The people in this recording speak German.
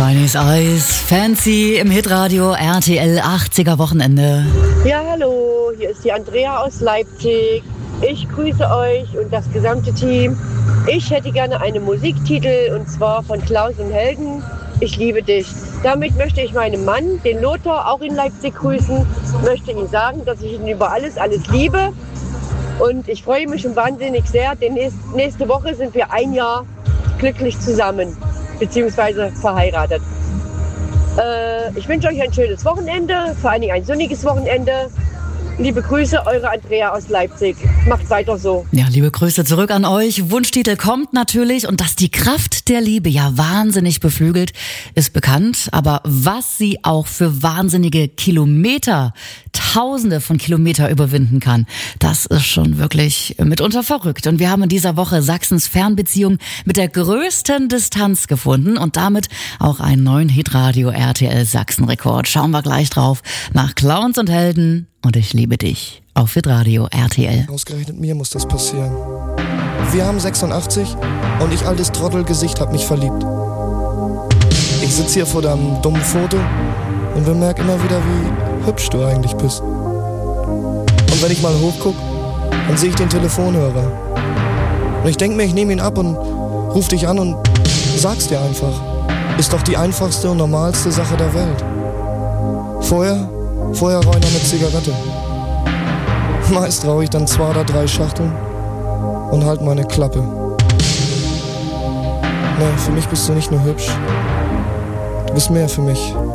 Chinese Eyes, Fancy im Hitradio RTL 80er Wochenende. Ja, hallo, hier ist die Andrea aus Leipzig. Ich grüße euch und das gesamte Team. Ich hätte gerne einen Musiktitel und zwar von Klaus und Helden, Ich liebe dich. Damit möchte ich meinen Mann, den Lothar, auch in Leipzig grüßen. Möchte ihm sagen, dass ich ihn über alles liebe. Und ich freue mich schon wahnsinnig sehr, denn nächste Woche sind wir 1 Jahr glücklich zusammen, beziehungsweise verheiratet. Ich wünsche euch ein schönes Wochenende, vor allen Dingen ein sonniges Wochenende. Liebe Grüße, eure Andrea aus Leipzig. Macht weiter so. Ja, liebe Grüße zurück an euch. Wunschtitel kommt natürlich und dass die Kraft der Liebe ja wahnsinnig beflügelt, ist bekannt. Aber was sie auch für wahnsinnige Kilometer, Tausende von Kilometer überwinden kann, das ist schon wirklich mitunter verrückt. Und wir haben in dieser Woche Sachsens Fernbeziehung mit der größten Distanz gefunden und damit auch einen neuen Hitradio RTL Sachsen-Rekord. Schauen wir gleich drauf nach Clowns und Helden und Ich liebe dich auf Hitradio RTL. Ausgerechnet mir muss das passieren. Wir haben 86 und ich, altes Trottelgesicht, hab mich verliebt. Ich sitz hier vor deinem dummen Foto und bemerk immer wieder, wie hübsch du eigentlich bist. Und wenn ich mal hochguck, dann sehe ich den Telefonhörer. Und ich denk mir, ich nehme ihn ab und ruf dich an und sag's dir einfach. Ist doch die einfachste und normalste Sache der Welt. Vorher rauche ich noch eine Zigarette. Meist rauche ich dann 2 oder 3 Schachteln und halt meine Klappe. Nee, für mich bist du nicht nur hübsch. Du bist mehr für mich.